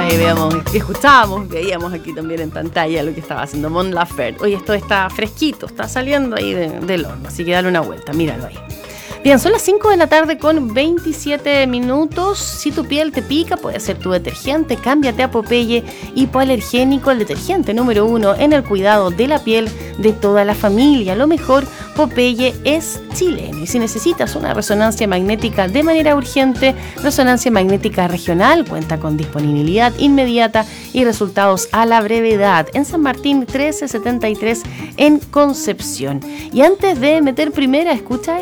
Veíamos aquí también en pantalla lo que estaba haciendo Mon Laferte. Oye, esto está fresquito, está saliendo ahí del horno, así que dale una vuelta, míralo ahí. Bien, son las 5 de la tarde con 27 minutos. Si tu piel te pica, puede ser tu detergente. Cámbiate a Popeye Hipoalergénico, el detergente número 1 en el cuidado de la piel de toda la familia. Lo mejor, Popeye es chileno. Y si necesitas una resonancia magnética de manera urgente, resonancia magnética regional cuenta con disponibilidad inmediata y resultados a la brevedad. En San Martín 1373 en Concepción. Y antes de meter primera, escucha